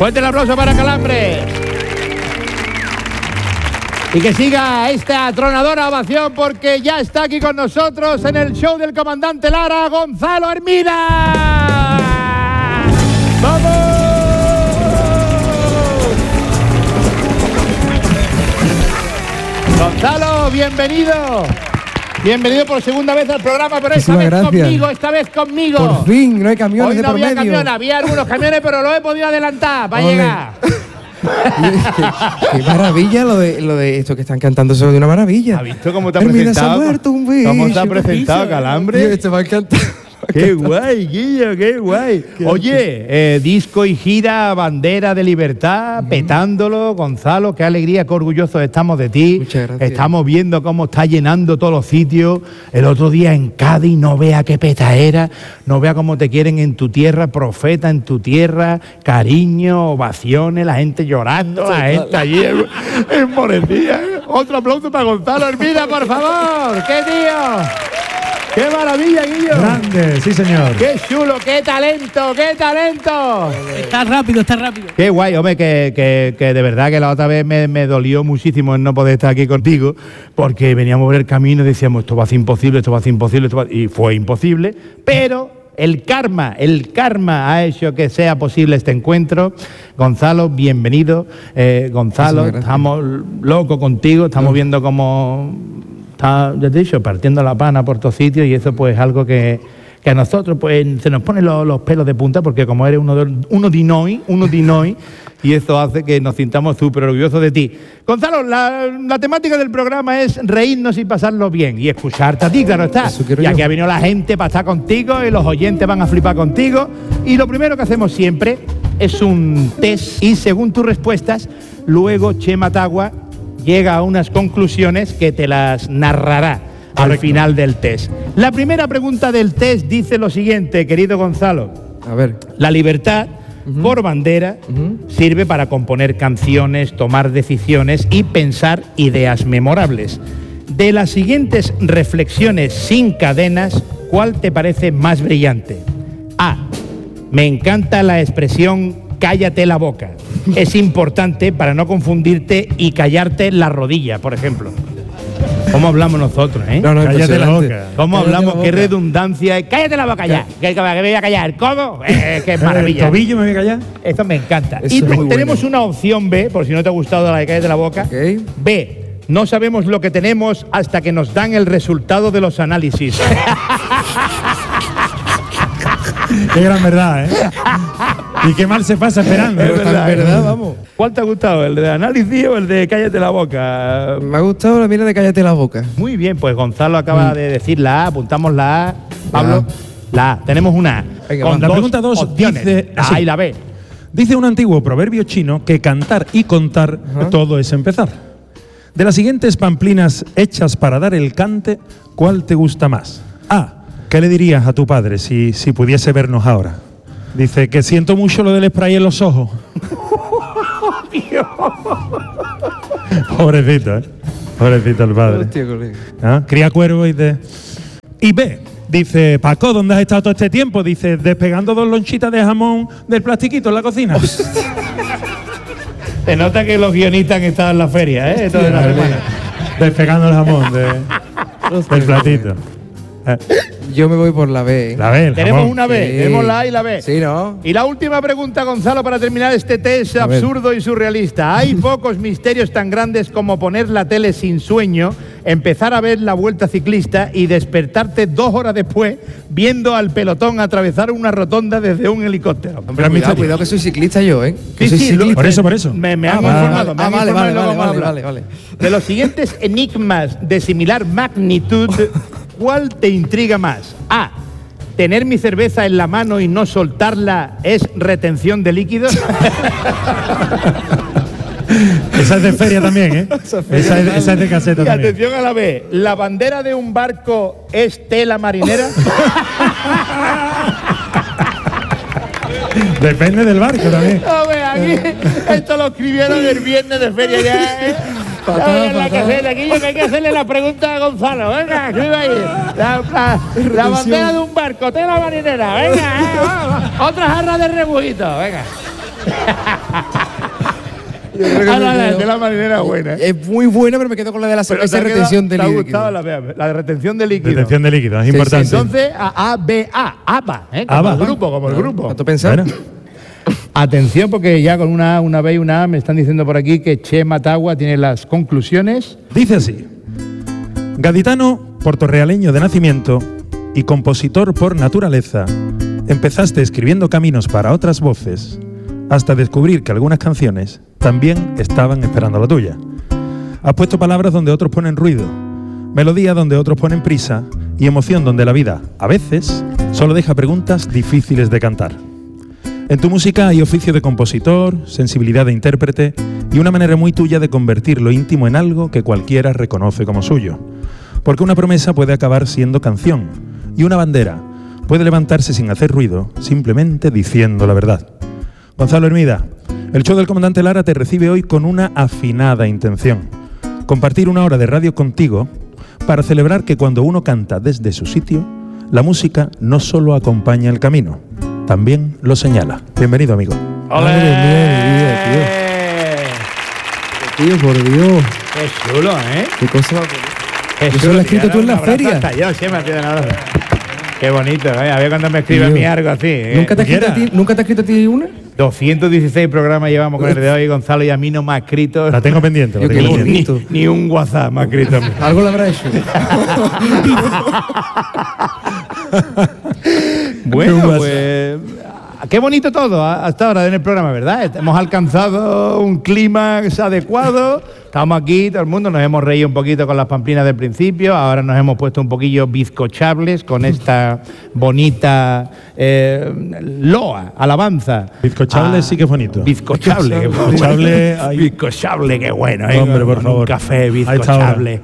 Fuerte el aplauso para Calambre. Y que siga esta atronadora ovación porque ya está aquí con nosotros en el show del comandante Lara, Gonzalo Hermida. ¡Vamos! Gonzalo, bienvenido. Bienvenido por segunda vez al programa, pero esta vez conmigo. Por fin, no hay camiones. Hoy no de por había medio. camiones, había algunos camiones, pero lo he podido adelantar para llegar. Qué maravilla lo de esto que están cantando, eso de una maravilla. ¿Has visto cómo te ha Hermida presentado? se ha muerto un bicho. ¿Cómo te ha presentado, Calambre? Tío, esto me ha encantado. ¡Qué guay, Guillo, qué guay! Oye, disco y gira, bandera de libertad, petándolo. Gonzalo, qué alegría, qué orgullosos estamos de ti. Muchas gracias. Estamos viendo cómo está llenando todos los sitios. El otro día en Cádiz, no vea qué petaera, no vea cómo te quieren en tu tierra, profeta en tu tierra, cariño, ovaciones, la gente llorando, la gente allí enmorecida. Otro aplauso para Gonzalo Hermida, por favor. ¡Qué tío! ¡Qué maravilla, Guillo! Grande, sí señor. ¡Qué chulo! ¡Qué talento! ¡Qué talento! Está rápido, está rápido. Qué guay, hombre, que de verdad que la otra vez me dolió muchísimo el no poder estar aquí contigo, porque veníamos por el camino y decíamos, esto va a ser imposible, esto va a ser imposible, y fue imposible, pero el karma ha hecho que sea posible este encuentro. Gonzalo, bienvenido. Gonzalo, estamos locos contigo, estamos viendo cómo está, ya te he dicho, partiendo la pana por todos sitios, y eso pues es algo que a nosotros pues se nos ponen los pelos de punta, porque como eres uno de noi, y eso hace que nos sintamos súper orgullosos de ti. Gonzalo, la temática del programa es reírnos y pasarlo bien, y escucharte a ti, claro está. Y aquí ha venido la gente para estar contigo, y los oyentes van a flipar contigo, y lo primero que hacemos siempre es un test, y según tus respuestas, luego Chema Tagua llega a unas conclusiones que te las narrará al final del test. La primera pregunta del test dice lo siguiente, querido Gonzalo. A ver. La libertad por bandera sirve para componer canciones, tomar decisiones y pensar ideas memorables. De las siguientes reflexiones sin cadenas, ¿cuál te parece más brillante? A. Me encanta la expresión cállate la boca. Es importante para no confundirte y callarte la rodilla, por ejemplo. ¿Cómo hablamos nosotros, eh? No, cállate la boca. ¿Cómo Cállate hablamos? la Qué boca. redundancia. ¡Cállate la boca ya! ¿Que me voy a callar? ¿Cómo? ¡Qué maravilla! ¿El tobillo me voy a callar? Eso me encanta. Eso Y es muy tenemos bueno. una opción B, por si no te ha gustado la de cállate la boca. Ok. B. No sabemos lo que tenemos hasta que nos dan el resultado de los análisis. Qué gran verdad, ¿eh? Y qué mal se pasa esperando. Es verdad, vamos. ¿Cuál te ha gustado? ¿El de análisis o el de cállate la boca? Me ha gustado la mira de cállate la boca. Muy bien, pues Gonzalo acaba de decir la A, apuntamos la A. Pablo, la A. Tenemos una A. Venga, con la dos pregunta 2 opciones, dice la A así. y la B. Dice un antiguo proverbio chino que cantar y contar todo es empezar. De las siguientes pamplinas hechas para dar el cante, ¿cuál te gusta más? A. ¿Qué le dirías a tu padre si pudiese vernos ahora? Dice que siento mucho lo del spray en los ojos. Pobrecito, ¿eh? Pobrecito el padre. Hostia, colega. ¿Ah? Cría cuervo y de... Y B. Dice, Paco, ¿dónde has estado todo este tiempo? Dice, despegando 2 lonchitas de jamón del plastiquito en la cocina. Se nota que los guionistas han estado en la feria, ¿eh? Toda la semana. Despegando el jamón del platito. Yo me voy por la B. La B, el Tenemos jamón. una B, Sí. tenemos la A y la B. Sí, ¿no? Y la última pregunta, Gonzalo, para terminar este test A ver. absurdo y surrealista. Hay pocos misterios tan grandes como poner la tele sin sueño, empezar a ver la Vuelta Ciclista y despertarte 2 horas después viendo al pelotón atravesar una rotonda desde un helicóptero. Hombre, cuidado que soy ciclista yo, ¿eh? Que Sí, soy sí, ciclista. Por eso. Me han vale, informado. Me han vale, informado y vale, luego vamos a vale, hablar. vale. De los siguientes enigmas de similar magnitud, ¿cuál te intriga más? A. ¿Tener mi cerveza en la mano y no soltarla es retención de líquidos? Esa es de feria también, ¿eh? Esa es de caseta Y también. atención a la B. ¿La bandera de un barco es tela marinera? Depende del barco también. Hombre, aquí esto lo escribieron el viernes de feria ya, ¿eh? En la caseta, aquí yo que hay que hacerle la pregunta a Gonzalo. Venga, escriba ahí. La bandera de un barco, tela marinera. Venga, vamos. Otra jarra de rebujito, venga. Yo creo que me quedo- de la marinera buena. Es muy buena, pero me quedo con la de la Pero esa te ha retención de quedado- te ha líquido. gustado la de retención de líquido. Retención de líquido, es Sí, importante. sí, Entonces, ABA, como ABA. el grupo. ¿Cuánto pensás? Bueno, Atención, porque ya con una B y una A me están diciendo por aquí que Che Matagua tiene las conclusiones. dice así. Gaditano, portorrealeño de nacimiento y compositor por naturaleza, empezaste escribiendo caminos para otras voces hasta descubrir que algunas canciones también estaban esperando la tuya. Has puesto palabras donde otros ponen ruido, melodía donde otros ponen prisa y emoción donde la vida, a veces, solo deja preguntas difíciles de cantar. En tu música hay oficio de compositor, sensibilidad de intérprete y una manera muy tuya de convertir lo íntimo en algo que cualquiera reconoce como suyo. Porque una promesa puede acabar siendo canción y una bandera puede levantarse sin hacer ruido, simplemente diciendo la verdad. Gonzalo Hermida, el show del Comandante Lara te recibe hoy con una afinada intención. Compartir una hora de radio contigo para celebrar que cuando uno canta desde su sitio, la música no solo acompaña el camino, también lo señala. Bienvenido, amigo. Madre Tío, por Dios. ¡Qué chulo, eh! ¿Qué cosa va a poner? Qué ¿Eso chulo, lo has escrito tío. tú en la Un abrazo feria? hasta yo, sí, me piden abrazo. Qué bonito, ¿eh? A ver cuando me escribe a Tío. mí algo así. ¿eh? ¿Nunca te has escrito a quiera. ti- ¿Nunca te has escrito a ti una? 216 programas llevamos con el de hoy, Gonzalo, y a mí no me ha escrito La tengo pendiente. La Yo tengo qué pendiente. bonito. ni un WhatsApp me ha escrito a mí. Algo lo habrá hecho. Bueno, pues qué bonito todo hasta ahora en el programa, ¿verdad? Hemos alcanzado un clímax adecuado. Estamos aquí, todo el mundo nos hemos reído un poquito con las pamplinas del principio. Ahora nos hemos puesto un poquillo bizcochables con esta bonita loa, alabanza. Bizcochable sí que es bonito. Bizcochable. Bizcochable, ay. Bizcochable, qué bueno. Hombre, por Con favor. Un café Ahí está bizcochable.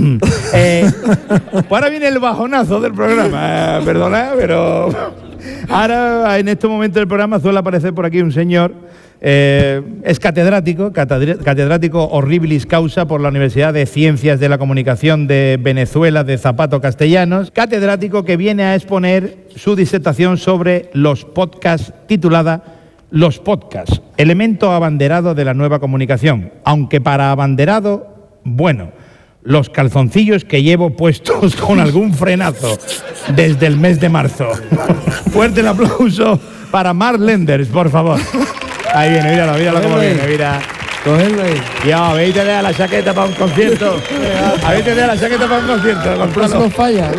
Pues ahora viene el bajonazo del programa. Perdona, pero ahora en este momento del programa suele aparecer por aquí un señor. Es catedrático horribilis causa por la Universidad de Ciencias de la Comunicación de Venezuela de Zapato Castellanos, catedrático que viene a exponer su disertación sobre los podcasts titulada Los podcasts, elemento abanderado de la nueva comunicación, aunque para abanderado, bueno, los calzoncillos que llevo puestos con algún frenazo desde el mes de marzo. Fuerte el aplauso para Mark Lenders, por favor. Ahí viene, míralo cómo viene, mira. Cógelo ahí. Ya, a ver, te deja la chaqueta para un concierto. A ver, te deja la chaqueta para un concierto. El próximo Gonzalo, falla.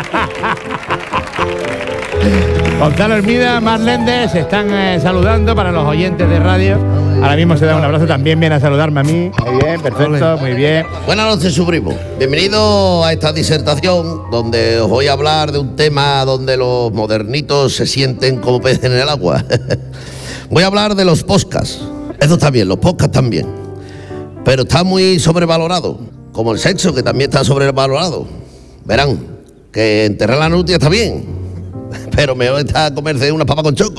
Gonzalo Hermida, Mark Lenders, se están saludando para los oyentes de radio. Ahora mismo se da un abrazo, también viene a saludarme a mí. Muy bien, perfecto, muy bien. Buenas noches, su primo. Bienvenido a esta disertación donde os voy a hablar de un tema donde los modernitos se sienten como peces en el agua. Voy a hablar de los podcasts. Eso está bien, los podcasts también. Pero está muy sobrevalorado, como el sexo, que también está sobrevalorado. Verán, que enterrar la nutria está bien, pero mejor está comerse unas papas con choco.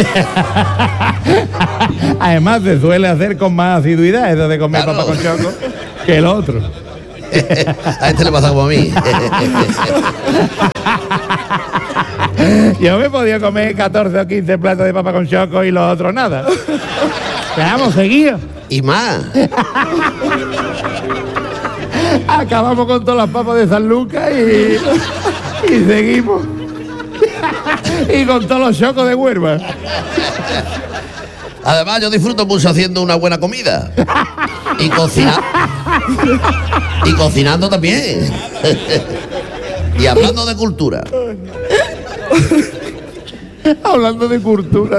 Además, se suele hacer con más asiduidad eso de comer Claro. papa con choco que el otro. A este le pasa como a mí. Yo me podía comer 14 o 15 platos de papa con choco y los otros nada. Quedamos seguidos. Y más. Acabamos con todas las papas de San Lucas y seguimos. Y con todos los chocos de Huelva. Además, yo disfruto mucho haciendo una buena comida. Y cocinando también. Y hablando de cultura. Hablando de cultura.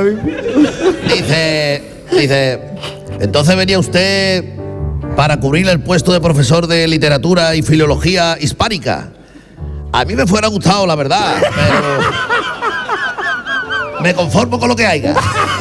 Dice, entonces venía usted para cubrir el puesto de profesor de literatura y filología hispánica. A mí me fuera gustado, la verdad, pero me conformo con lo que haya.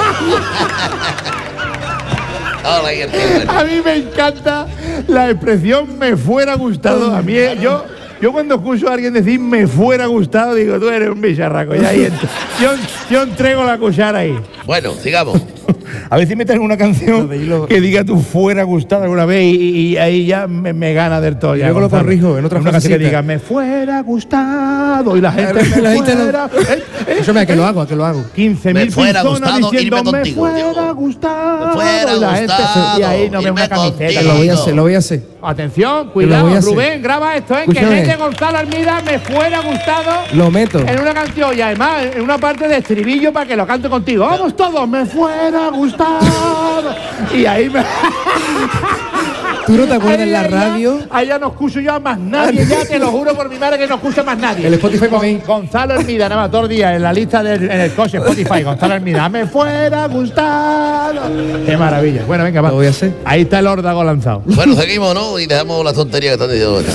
Hola, qué tío. A mí me encanta la expresión me fuera gustado. A mí, yo cuando escucho a alguien decir me fuera gustado, digo, tú eres un bicharraco. Ya ahí Yo entrego la cuchara ahí. Bueno, sigamos. A ver si metes una canción que diga tú fuera gustado alguna vez y ahí ya me gana del todo. Ya, luego lo Gonzalo. corrijo en otra Una canción que frasecita. diga me fuera gustado y la gente La me gente no- fuera. Eso me que lo hago, que lo hago. 15.000 Me fuera personas gustado diciendo irme me contigo, fuera Diego. gustado. Me fuera y la gente gustado y ahí no me irme una camiseta. contigo. Lo voy a hacer, lo voy a hacer. Atención, Lo cuidado, voy a hacer. Rubén, graba esto, que Escúchame. mete Gonzalo Armida me fuera gustado Lo meto. en una canción y además en una parte de estribillo para que lo cante contigo. Vamos todos, me fuera gustado. Y ahí me. ¿Tú no te acuerdas en la Ahí ya- radio? Ahí ya no escucho yo a más nadie, ya te lo juro por mi madre que no escucha más nadie. El Spotify para mí. Gonzalo Hermida, nada más, todos los días en la lista en el coche Spotify, Gonzalo Hermida, me fuera gustado. Qué maravilla. Bueno, venga, va. Lo voy a hacer. Ahí está el órdago lanzado. Bueno, seguimos, ¿no? Y dejamos las tonterías que están diciendo.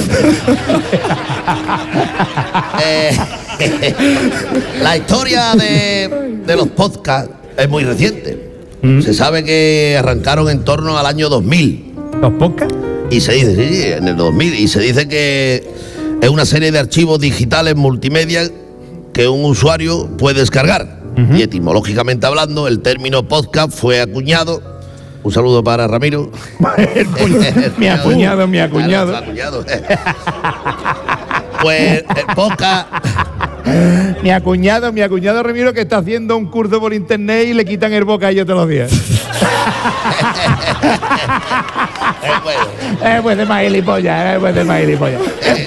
La historia de los podcasts es muy reciente. Se sabe que arrancaron en torno al año 2000. ¿Los podcasts? Y se dice, sí, en el 2000. Y se dice que es una serie de archivos digitales multimedia que un usuario puede descargar. Y etimológicamente hablando, el término podcast fue acuñado. Un saludo para Ramiro. Mi acuñado, mi acuñado. Claro, acuñado. Pues el podcast. Mi acuñado Ramiro que está haciendo un curso por internet y le quitan el bocadillo todos los días. Bueno, Pues de más gilipollas, pues de más gilipollas.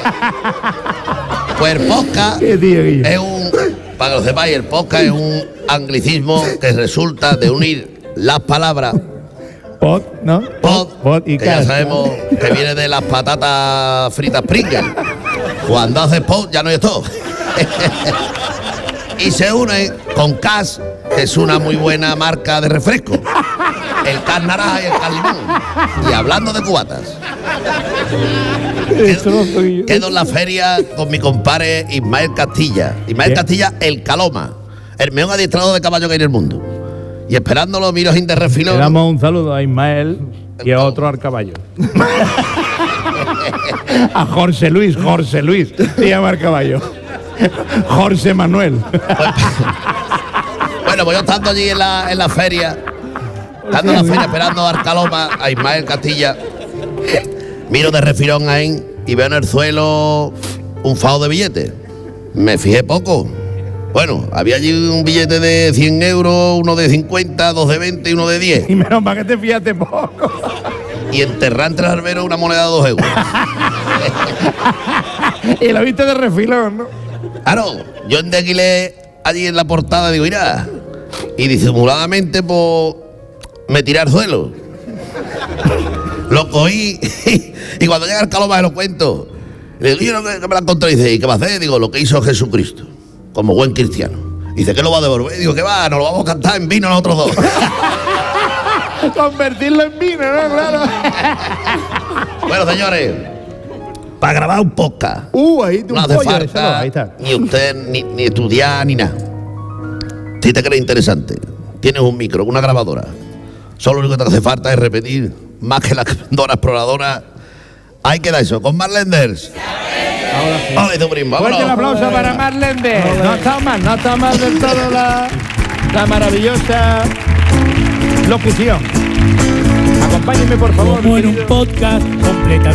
pues el podcast Qué tío, Guillo. es un. Para que lo sepáis, el podcast es un anglicismo que resulta de unir las palabras Pod, ¿no? pod y que ya cast. sabemos que viene de las patatas fritas Pringles. Cuando haces pod ya no hay todo. Y se une con Cas, que es una muy buena marca de refresco. El Cas naranja y el Cas limón. Y hablando de cubatas, quedo en la feria con mi compadre Ismael Castilla. Ismael Bien. Castilla, el Caloma, el mejor adiestrado de caballo que hay en el mundo. Y esperándolo, miro sin de Le refilón. damos un saludo a Ismael y a otro al caballo. A Jorge Luis, se llama el caballo. Jorge Manuel. Bueno, pues yo estando allí en la feria, estando en la feria esperando a Arcaloma, a Ismael Castilla, miro de refilón ahí y veo en el suelo un fao de billetes. Me fijé poco. Bueno, había allí un billete de 100 euros, uno de 50, dos de 20 y uno de 10. Y menos mal que te fijaste poco. Y enterré entre los arberos una moneda de 2 euros. Y lo viste de refilón, ¿no? Claro, yo endeguilé allí en la portada, digo, mira, y disimuladamente pues me tiré al suelo. Lo cogí y cuando llega el Caloma se lo cuento. Le digo, yo no que me la encontré. Y dice, ¿y qué va a hacer? Digo, lo que hizo Jesucristo, como buen cristiano. Dice, ¿qué lo va a devolver? Digo, ¿qué va? Nos lo vamos a cantar en vino nosotros dos. Convertirlo en vino, ¿no? Claro. Bueno, señores, para grabar un podcast Ahí te no un hace pollo, falta échalo, ahí está. ni usted ni estudiar ni nada. Si te crees interesante, tienes un micro, una grabadora. Solo lo único que te hace falta es repetir más que la Dora Exploradora. Ahí queda eso, con Marlenders. Ahora sí. Tu primo, Fuerte el vámonos. aplauso para Marlende. No está mal del todo la maravillosa locución. Acompáñenme, por favor. Como en mi un querido- podcast completamente